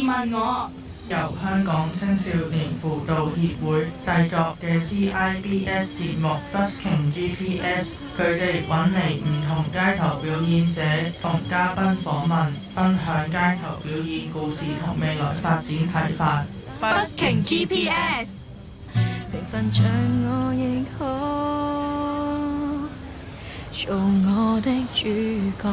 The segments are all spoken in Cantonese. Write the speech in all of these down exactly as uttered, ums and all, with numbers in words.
問我。 由香港青少年輔導協會製作嘅 C I B S 節目 Busking G P S， 佢哋揾嚟唔同街頭表演者同嘉賓訪問，分享街頭表演故事同未來發展睇法。 Busking G P S， 平凡像我亦可做我的主角。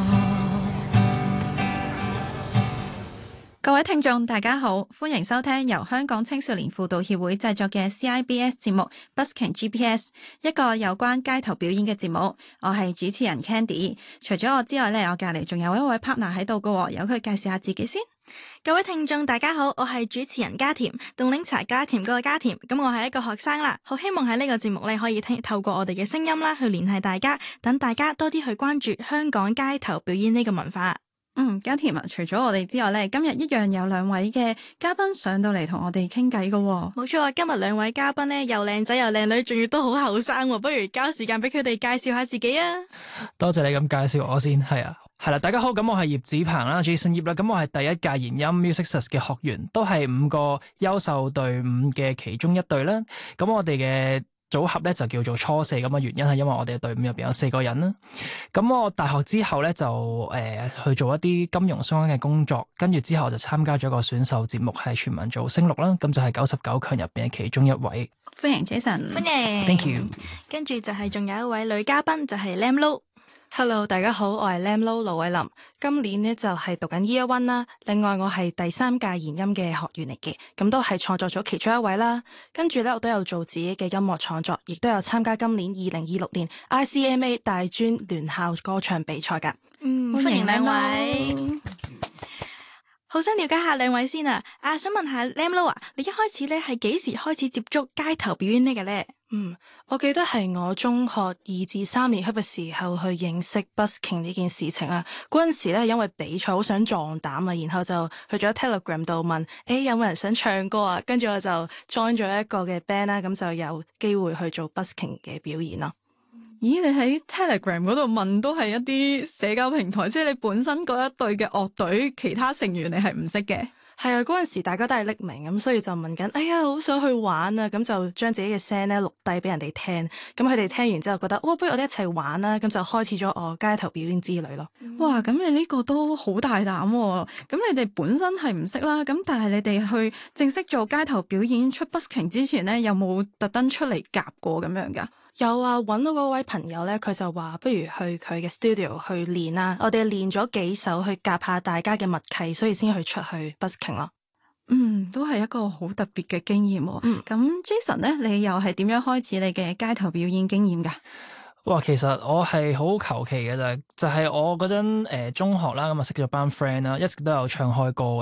各位聽眾大家好，歡迎收聽由香港青少年輔導協會製作嘅 C I B S 節目 Busking G P S， 一個有關街頭表演嘅節目。我係主持人 Candy， 除咗我之外呢，我隔籬仲有一位 partner 喺度㗎，由佢介紹下自己先。 各位聽眾大家好，我係主持人家甜，凍檸茶家甜嗰個家甜。咁我係一個學生啦，好希望喺呢個節目呢，可以聽透過我哋嘅聲音啦，去聯繫大家，等大家多啲去關注香港街頭表演呢個文化。 嗯，家甜啊，除咗我哋之外呢，今日一樣有兩位嘅嘉賓上到嚟同我哋傾偈㗎。 冇錯啊，今日兩位嘉賓呢，又靚仔又靚女，仲要都好後生，不如交時間俾佢哋介紹下自己啊。 多謝你咁介紹我先，係啊，係啦，大家好，咁我係葉子鵬啦 ，Jason 葉啦，咁我係第一屆研音 Musicsus 嘅學員，都係五個優秀隊伍嘅其中一隊啦。咁我哋嘅組合咧就叫做初四，咁嘅原因係因為我哋嘅隊伍入邊有四個人啦。咁我大學之後咧就誒、呃、去做一啲金融相關嘅工作，跟住之後就參加咗一個選秀節目，係全民造星六啦。咁就係九十九強入邊嘅其中一位。 歡迎 Jason， 歡迎 ，Thank you。 跟住就係仲有一位女嘉賓，就係 Lam Lo。Hello， 大家好，我係 Lam Lo 盧偉林，今年呢就係讀緊 Year One 啦。另外我係第三屆研音嘅學員嚟嘅，咁都係創作咗其中一位啦。跟住咧，我都有做自己嘅音樂創作，亦都有參加今年二零二六年 I C M A 大專聯校歌唱比賽噶。 嗯，歡迎兩位。好想了解下兩位先啊！啊，想問下 Lam Lo 啊，你一開始咧係幾時開始接觸街頭表演呢嘅咧？ 嗯，我記得係我中學二至三年級嘅時候去認識 busking 呢件事情啊。嗰陣時咧，因為比賽好想壯膽啊，然後就去咗 Telegram 度問，誒、欸、有冇人想唱歌啊？跟住我就 join 咗一個嘅 band 啦，咁就有機會去做 busking 嘅表演咯。 咦，你喺 Telegram 嗰度問都係一啲社交平台，即係你本身嗰一隊嘅樂隊其他成員你係唔識嘅？ 係啊，嗰陣時大家都係匿名咁，所以就問緊，哎呀，好想去玩啊！咁就將自己嘅聲咧錄低俾人哋聽，咁佢哋聽完之後覺得，哇，不如我哋一齊玩啦！咁就開始咗我街頭表演之旅咯。 哇，咁你呢個都好大膽喎！咁你哋本身係唔識啦，咁但係你哋去正式做街頭表演出 busking 之前呢，有冇特登出嚟夾過咁樣噶？ 有啊，揾到嗰位朋友咧，佢就話不如去佢嘅 studio 去練啦。我哋練咗幾首去夾下大家嘅默契，所以先去出去 busking 咯。 嗯，都係一個好特別嘅經驗。嗯，咁 Jason 咧，你又係點樣開始你嘅街頭表演經驗噶？ 哇，其實我係好求其嘅啫，就係、是、我嗰陣誒中學啦，咁啊識咗班 friend 啦，一直都有唱開歌